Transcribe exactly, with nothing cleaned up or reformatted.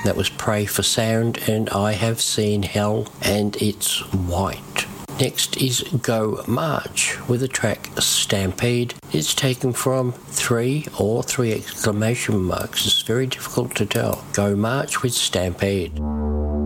That was Pray for Sound and I Have Seen Hell, and it's white. Next is Go March with the track Stampede. It's taken from three or three exclamation marks. It's very difficult to tell. Go March with Stampede.